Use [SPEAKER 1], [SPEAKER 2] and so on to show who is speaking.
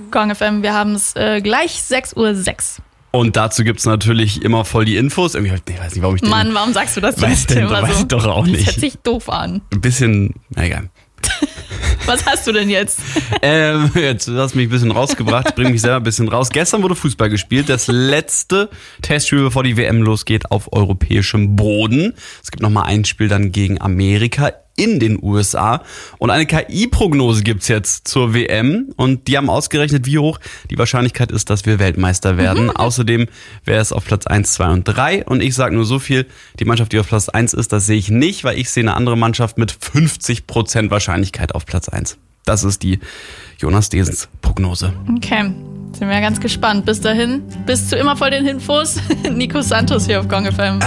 [SPEAKER 1] Gong FM. Wir haben es gleich 6:06 Uhr.
[SPEAKER 2] Und dazu gibt's natürlich immer voll die Infos. Ich weiß nicht, warum ich
[SPEAKER 1] Mann, warum sagst du das
[SPEAKER 2] weiß
[SPEAKER 1] jetzt immer so?
[SPEAKER 2] Weiß ich doch auch nicht.
[SPEAKER 1] Das hört sich doof an.
[SPEAKER 2] Ein bisschen, na egal.
[SPEAKER 1] Was hast du denn jetzt?
[SPEAKER 2] Jetzt hast du mich ein bisschen rausgebracht, bring mich selber ein bisschen raus. Gestern wurde Fußball gespielt, das letzte Testspiel, bevor die WM losgeht, auf europäischem Boden. Es gibt nochmal ein Spiel dann gegen Amerika in den USA. Und eine KI-Prognose gibt's jetzt zur WM. Und die haben ausgerechnet, wie hoch die Wahrscheinlichkeit ist, dass wir Weltmeister werden. Außerdem wäre es auf Platz 1, 2 und 3. Und ich sage nur so viel, die Mannschaft, die auf Platz 1 ist, das sehe ich nicht, weil ich sehe eine andere Mannschaft mit 50% Wahrscheinlichkeit auf Platz 1. Das ist die Jonas Desens Prognose.
[SPEAKER 1] Okay, sind wir ganz gespannt. Bis dahin, bis zu immer voll den Infos. Nico Santos hier auf Gong FM.